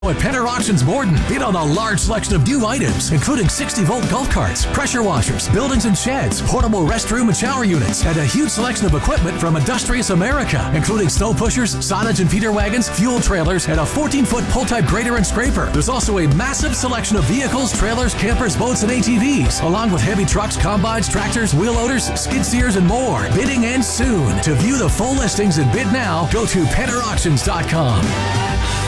At Penner Auctions Borden, bid on a large selection of new items, including 60-volt golf carts, pressure washers, buildings and sheds, portable restroom and shower units, and a huge selection of equipment from Industrious America, including snow pushers, silage and feeder wagons, fuel trailers, and a 14-foot pull-type grader and scraper. There's also a massive selection of vehicles, trailers, campers, boats, and ATVs, along with heavy trucks, combines, tractors, wheel loaders, skid steers, and more. Bidding ends soon. To view the full listings and bid now, go to PennerAuctions.com.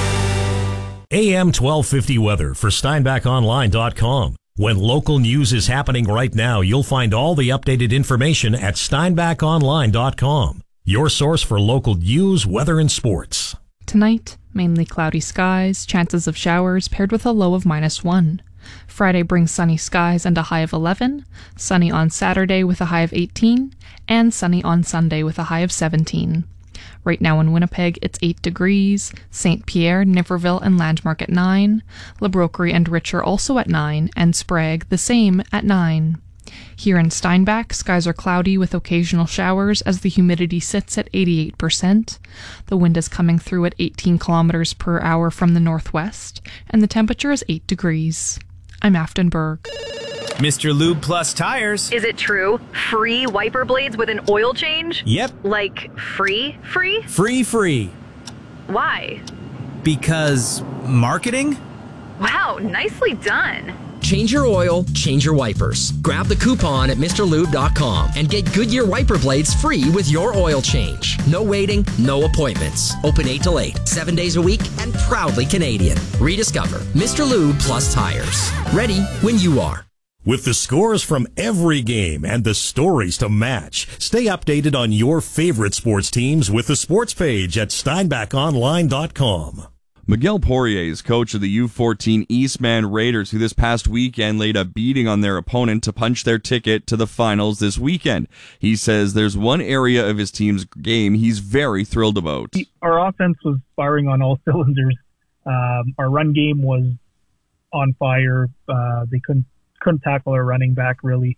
AM 1250 weather for SteinbachOnline.com. When local news is happening right now, you'll find all the updated information at SteinbachOnline.com. Your source for local news, weather, and sports. Tonight, mainly cloudy skies, chances of showers paired with a low of -1. Friday brings sunny skies and a high of 11, sunny on Saturday with a high of 18, and sunny on Sunday with a high of 17. Right now in Winnipeg, it's 8 degrees, St. Pierre, Niverville, and Landmark at 9, La Broquerie and Richer also at 9, and Sprague the same at 9. Here in Steinbach, skies are cloudy with occasional showers as the humidity sits at 88%. The wind is coming through at 18 kilometers per hour from the northwest, and the temperature is 8 degrees. I'm Afton Berg. Mr. Lube Plus Tires. Is it true? Free wiper blades with an oil change? Yep. Like free? Free. Why? Because marketing? Wow, nicely done. Change your oil, change your wipers. Grab the coupon at MrLube.com and get Goodyear wiper blades free with your oil change. No waiting, no appointments. Open 8 till 8, 7 days a week, and proudly Canadian. Rediscover Mr. Lube Plus Tires. Ready when you are. With the scores from every game and the stories to match, stay updated on your favorite sports teams with the sports page at SteinbachOnline.com. Miguel Poirier is coach of the U14 Eastman Raiders, who this past weekend laid a beating on their opponent to punch their ticket to the finals this weekend. He says there's one area of his team's game he's very thrilled about. Our offense was firing on all cylinders. Our run game was on fire. They couldn't tackle our running back really.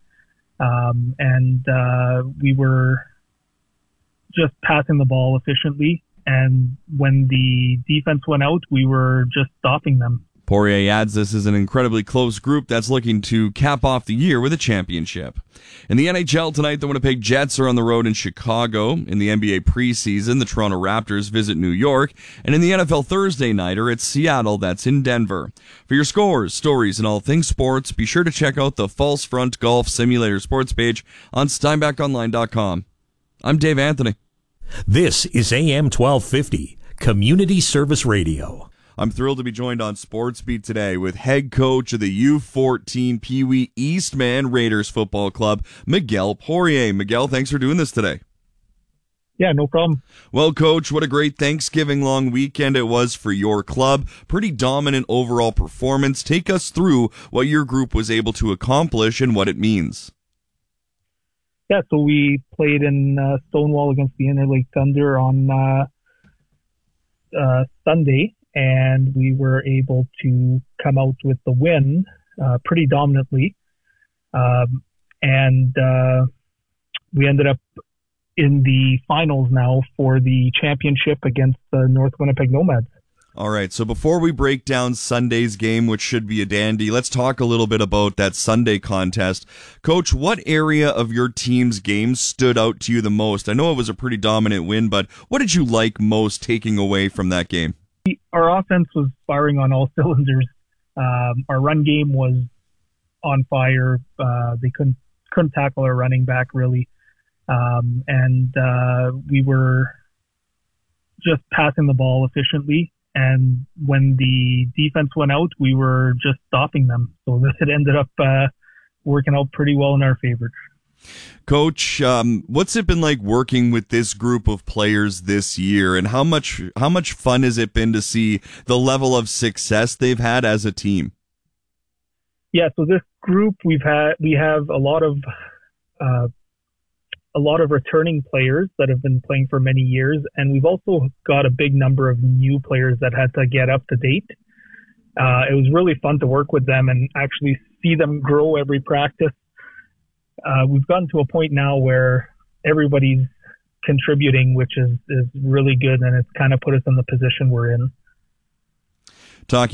We were just passing the ball efficiently. And when the defense went out, we were just stopping them. Poirier adds this is an incredibly close group that's looking to cap off the year with a championship. In the NHL tonight, the Winnipeg Jets are on the road in Chicago. In the NBA preseason, the Toronto Raptors visit New York. And in the NFL Thursday nighter, it's Seattle that's in Denver. For your scores, stories, and all things sports, be sure to check out the False Front Golf Simulator sports page on SteinbachOnline.com. I'm Dave Anthony. This is AM 1250, Community Service Radio. I'm thrilled to be joined on Sports Beat today with head coach of the U14 Pee Wee Eastman Raiders Football Club, Miguel Poirier. Miguel, thanks for doing this today. Yeah, no problem. Well, Coach, what a great Thanksgiving long weekend it was for your club. Pretty dominant overall performance. Take us through what your group was able to accomplish and what it means. Yeah, so we played in Stonewall against the Interlake Thunder on Sunday, and we were able to come out with the win pretty dominantly. We ended up in the finals now for the championship against the North Winnipeg Nomads. All right, so before we break down Sunday's game, which should be a dandy, let's talk a little bit about that Sunday contest. Coach, what area of your team's game stood out to you the most? I know it was a pretty dominant win, but what did you like most taking away from that game? Our offense was firing on all cylinders. Our run game was on fire. They couldn't tackle our running back really. We were just passing the ball efficiently. And when the defense went out, we were just stopping them. So it ended up working out pretty well in our favor. Coach, what's it been like working with this group of players this year, and how much fun has it been to see the level of success they've had as a team? Yeah, so this group we have a lot of returning players that have been playing for many years, and we've also got a big number of new players that had to get up to date. It was really fun to work with them and actually see them grow every practice. We've gotten to a point now where everybody's contributing, which is really good, and it's kind of put us in the position we're in. talking